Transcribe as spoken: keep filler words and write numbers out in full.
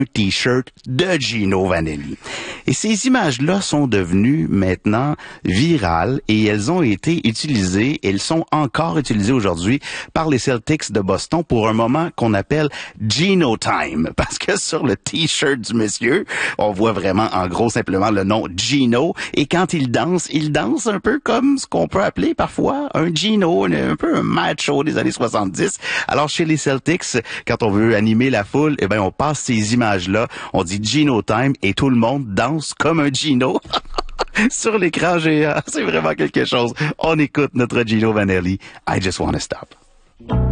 T-shirt de Gino Vanelli. Et ces images-là sont devenues maintenant virales et elles ont été utilisées, elles sont encore utilisées aujourd'hui par les Celtics de Boston pour un moment qu'on appelle Gino Time. Parce que sur le T-shirt du monsieur, on voit vraiment en gros simplement le nom Gino et quand il danse, il danse un peu comme ce qu'on peut appeler parfois un Gino, un peu un macho des années soixante-dix. Alors chez les Celtics, quand on veut animer la foule, eh ben on passe ces images là, on dit Gino Time et tout le monde danse comme un Gino sur l'écran géant. C'est vraiment quelque chose. On écoute notre Gino Vanelli. I just wanna stop.